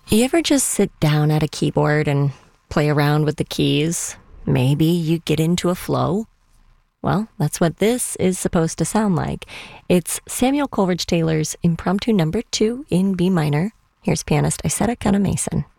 You ever just sit down at a keyboard and play around with the keys? Maybe you get into a flow? Well, that's what this is supposed to sound like. It's Samuel Coleridge Taylor's Impromptu Number 2 in B minor. Here's pianist Isetta Gunnar Mason.